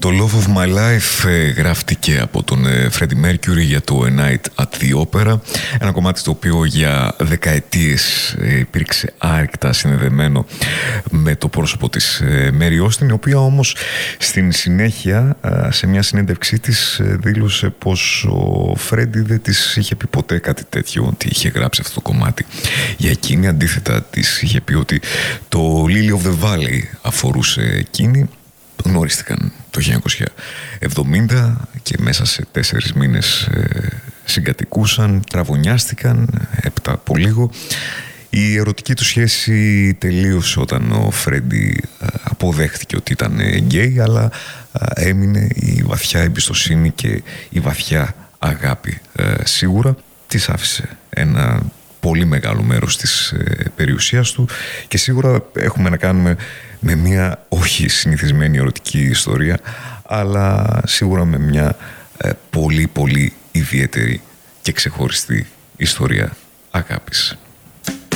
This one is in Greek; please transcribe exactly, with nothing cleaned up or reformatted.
Το Love of My Life ε, γράφτηκε από τον ε, Freddie Mercury για το A Night at the Opera, ένα κομμάτι το οποίο για δεκαετίες ε, υπήρξε άρρηκτα συνδεδεμένο με το πρόσωπο της ε, Mary Austin, η οποία όμως στην συνέχεια ε, σε μια συνέντευξή της ε, δήλωσε πως ο Freddie δεν της είχε πει ποτέ κάτι τέτοιο, ότι είχε γράψει αυτό το κομμάτι για εκείνη. Αντίθετα, της είχε πει ότι το Lily of the Valley αφορούσε εκείνη. Γνώριστηκαν το χίλια εννιακόσια εβδομήντα και μέσα σε τέσσερις μήνες ε, συγκατοικούσαν, τραβωνιάστηκαν, έπειτα από λίγο. Η ερωτική του σχέση τελείωσε όταν ο Φρέντι ε, αποδέχτηκε ότι ήταν γκέι, αλλά ε, έμεινε η βαθιά εμπιστοσύνη και η βαθιά αγάπη. Ε, σίγουρα της άφησε ένα πολύ μεγάλο μέρος της ε, περιουσίας του και σίγουρα έχουμε να κάνουμε με μια όχι συνηθισμένη ερωτική ιστορία, αλλά σίγουρα με μια ε, πολύ πολύ ιδιαίτερη και ξεχωριστή ιστορία αγάπης.